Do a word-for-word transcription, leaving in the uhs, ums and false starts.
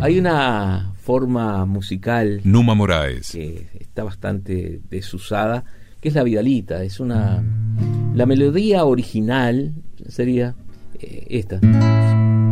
Hay una forma musical Numa Moraes, que está bastante desusada, que es la Vidalita. Es una... La melodía original sería eh, esta.